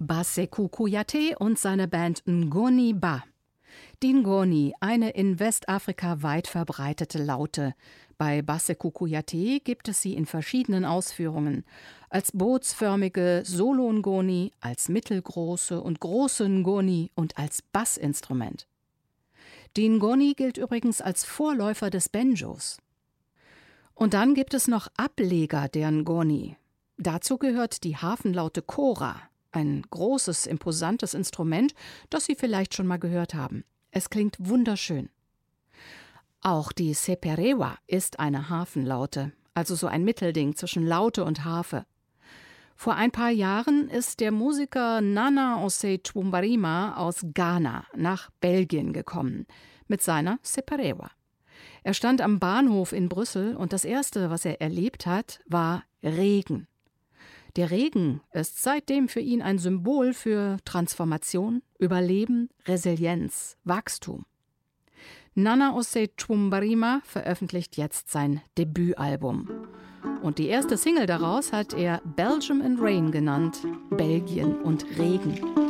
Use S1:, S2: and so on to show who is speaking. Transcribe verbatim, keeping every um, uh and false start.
S1: Bah Sekou Kouyaté und seine Band Ngoni Bah. Die Ngoni, eine in Westafrika weit verbreitete Laute. Bei Bah Sekou Kouyaté gibt es sie in verschiedenen Ausführungen. Als bootsförmige Solo-Ngoni, als mittelgroße und große Ngoni und als Bassinstrument. Die Ngoni gilt übrigens als Vorläufer des Banjos. Und dann gibt es noch Ableger der Ngoni. Dazu gehört die Hafenlaute Kora, ein großes, imposantes Instrument, das Sie vielleicht schon mal gehört haben. Es klingt wunderschön. Auch die Seperewa ist eine Hafenlaute, also so ein Mittelding zwischen Laute und Harfe. Vor ein paar Jahren ist der Musiker Nana Osei Twumbarima aus Ghana nach Belgien gekommen, mit seiner Seperewa. Er stand am Bahnhof in Brüssel und das Erste, was er erlebt hat, war Regen. Der Regen ist seitdem für ihn ein Symbol für Transformation, Überleben, Resilienz, Wachstum. Nana Osei Twumbarima veröffentlicht jetzt sein Debütalbum. Und die erste Single daraus hat er Belgium and Rain genannt, Belgien und Regen.